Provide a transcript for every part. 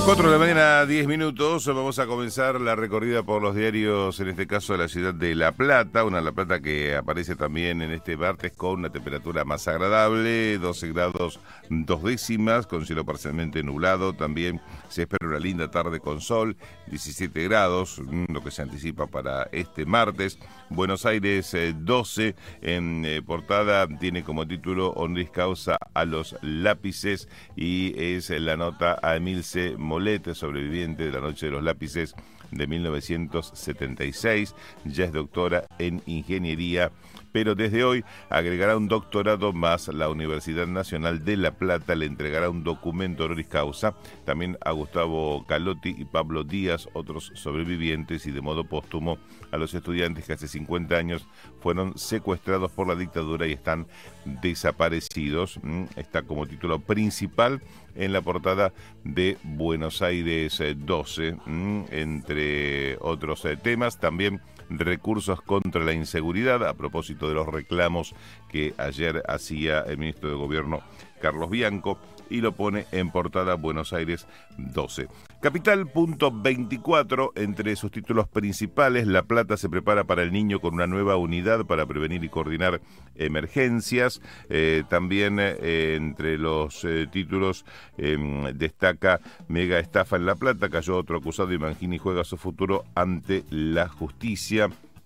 4 de la mañana, 10 minutos. Vamos a comenzar la recorrida por los diarios, en este caso de la ciudad de La Plata. Una La Plata que aparece también en este martes con una temperatura más agradable, 12 grados 2 décimas, con cielo parcialmente nublado. También se espera una linda tarde con sol, 17 grados, lo que se anticipa para este martes. Buenos Aires 12, en portada tiene como título Honoris Causa a los lápices, y es la nota a Emilce Molet, sobreviviente de la Noche de los Lápices de 1976. Ya es doctora en ingeniería, pero desde hoy agregará un doctorado más. La Universidad Nacional de La Plata le entregará un documento honoris causa también a Gustavo Calotti y Pablo Díaz, otros sobrevivientes, y de modo póstumo a los estudiantes que hace 50 años fueron secuestrados por la dictadura y están desaparecidos. Está como título principal en la portada de Buenos Aires 12, entre otros temas. También recursos contra la inseguridad, a propósito de los reclamos que ayer hacía el ministro de Gobierno Carlos Bianco, y lo pone en portada Buenos Aires 12. Capital.24, entre sus títulos principales, La Plata se prepara para el niño con una nueva unidad para prevenir y coordinar emergencias. También entre los títulos destaca Mega estafa en La Plata, cayó otro acusado y Mangini juega su futuro ante la justicia.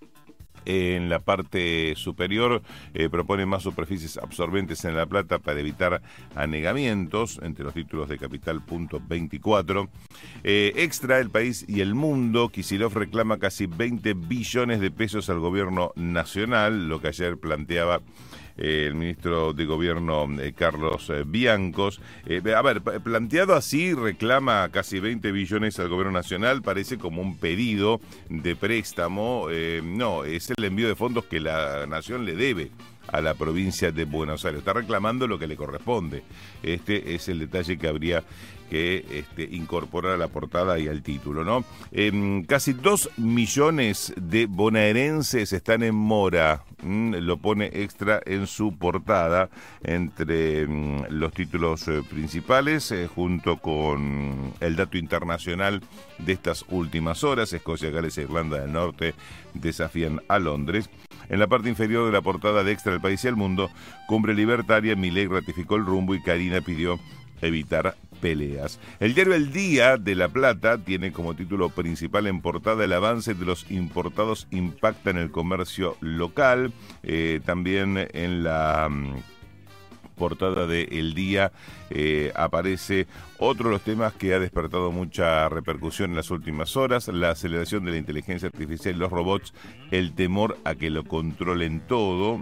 En la parte superior propone más superficies absorbentes en La Plata para evitar anegamientos, entre los títulos de Capital.24. Extra, El País y El Mundo, Kicillof reclama casi 20 billones de pesos al gobierno nacional, lo que ayer planteaba el ministro de Gobierno Carlos Biancos. Planteado así, reclama casi 20 billones al Gobierno Nacional, parece como un pedido de préstamo. No, es el envío de fondos que la Nación le debe a la provincia de Buenos Aires. Está reclamando lo que le corresponde. Este es el detalle que habría que incorporar a la portada y al título, ¿no? Casi 2 millones de bonaerenses están en mora. Lo pone Extra en su portada, entre los títulos principales, junto con el dato internacional de estas últimas horas. Escocia, Gales e Irlanda del Norte desafían a Londres. En la parte inferior de la portada de Extra, El País y El Mundo, cumbre libertaria, Milei ratificó el rumbo y Karina pidió evitar peleas. El diario El Día de La Plata tiene como título principal en portada: el avance de los importados impacta en el comercio local. También en la portada de El Día aparece otro de los temas que ha despertado mucha repercusión en las últimas horas: la aceleración de la inteligencia artificial y los robots, el temor a que lo controlen todo.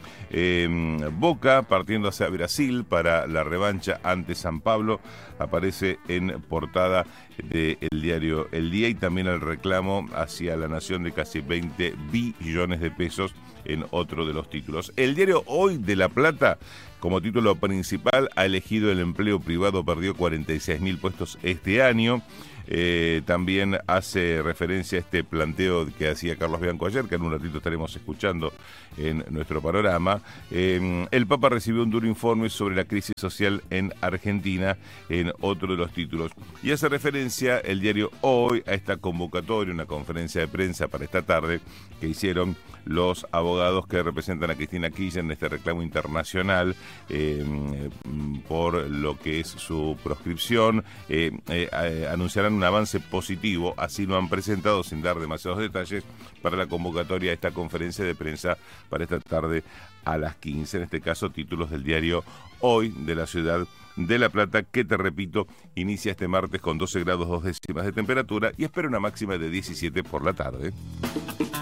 Boca partiendo hacia Brasil para la revancha ante San Pablo, aparece en portada del diario El Día, y también el reclamo hacia la Nación de casi 20 billones de pesos en otro de los títulos. El diario Hoy de La Plata, como título principal, ha elegido el empleo privado perdió 46.000 puestos este año. También hace referencia a este planteo que hacía Carlos Bianco ayer, que en un ratito estaremos escuchando en nuestro panorama. El Papa recibió un duro informe sobre la crisis social en Argentina, en otro de los títulos. Y hace referencia el diario Hoy a esta convocatoria, una conferencia de prensa para esta tarde, que hicieron los abogados que representan a Cristina Kirchner en este reclamo internacional por lo que es su proscripción. Anunciarán un avance positivo, así lo han presentado sin dar demasiados detalles, para la convocatoria a esta conferencia de prensa para esta tarde a las 15. En este caso, títulos del diario Hoy de la ciudad de La Plata, que, te repito, inicia este martes con 12 grados 2 décimas de temperatura y espera una máxima de 17 por la tarde.